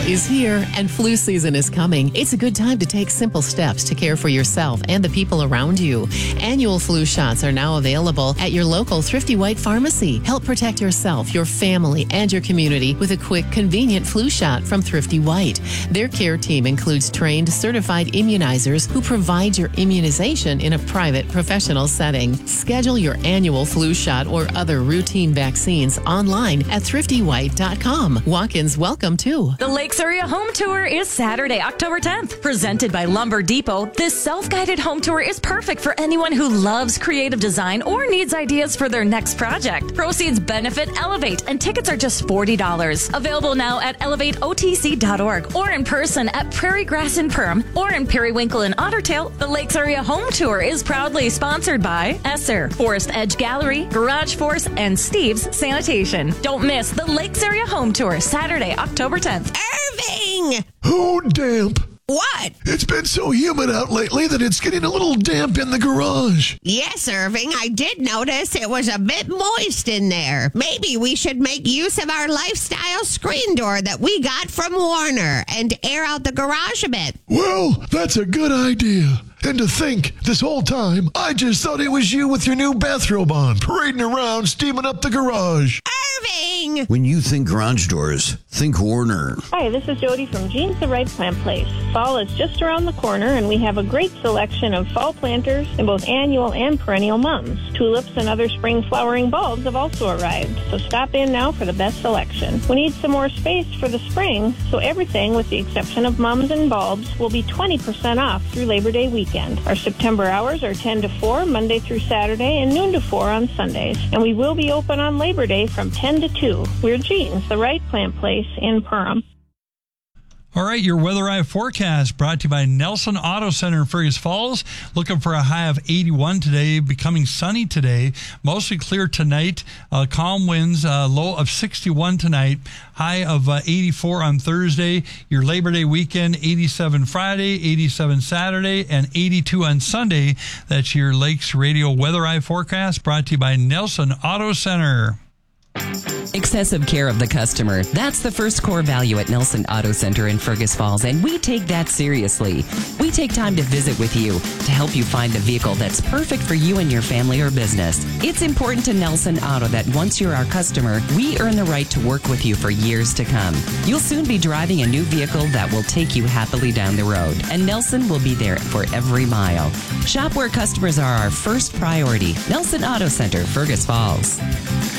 is here and flu season is coming. It's a good time to take simple steps to care for yourself and the people around you. Annual flu shots are now available at your local Thrifty White pharmacy. Help protect yourself, your family, and your community with a quick, convenient flu shot from Thrifty White. Their care team includes trained, certified immunizers who provide your immunization in a private, professional setting. Schedule your annual flu shot or other routine vaccines online at thriftywhite.com. Walk-ins welcome too. The Lakes Area Home Tour is Saturday, October 10th. Presented by Lumber Depot, this self-guided home tour is perfect for anyone who loves creative design or needs ideas for their next project. Proceeds benefit Elevate, and tickets are just $40. Available now at elevateotc.org or in person at Prairie Grass in Perham or in Periwinkle and Ottertail. The Lakes Area Home Tour is proudly sponsored by Esser, Forest Edge Gallery, Garage Force, and Steve's Sanitation. Don't miss the Lakes Area Home Tour, Saturday, October 10th. Irving! Oh, damp. What? It's been so humid out lately that it's getting a little damp in the garage. Yes, Irving, I did notice it was a bit moist in there. Maybe we should make use of our lifestyle screen door that we got from Warner and air out the garage a bit. Well, that's a good idea. And to think, this whole time, I just thought it was you with your new bathrobe on, parading around, steaming up the garage. Irving! When you think garage doors, think Warner. Hi, this is Jody from Jeans the Right Plant Place. Fall is just around the corner, and we have a great selection of fall planters in both annual and perennial mums. Tulips and other spring flowering bulbs have also arrived, so stop in now for the best selection. We need some more space for the spring, so everything, with the exception of mums and bulbs, will be 20% off through Labor Day weekend. Our September hours are 10 to 4, Monday through Saturday, and noon to 4 on Sundays. And we will be open on Labor Day from 10 to 2. We're Jeans, the Right Plant Place in Perham. All right, your Weather Eye forecast brought to you by Nelson Auto Center in Fergus Falls. Looking for a high of 81 today, becoming sunny today. Mostly clear tonight. Calm winds, low of 61 tonight. High of 84 on Thursday. Your Labor Day weekend, 87 Friday, 87 Saturday, and 82 on Sunday. That's your Lakes Radio Weather Eye forecast brought to you by Nelson Auto Center. Excessive care of the customer. That's the first core value at Nelson Auto Center in Fergus Falls, and we take that seriously. We take time to visit with you to help you find the vehicle that's perfect for you and your family or business. It's important to Nelson Auto that once you're our customer, we earn the right to work with you for years to come. You'll soon be driving a new vehicle that will take you happily down the road, and Nelson will be there for every mile. Shop where customers are our first priority. Nelson Auto Center, Fergus Falls.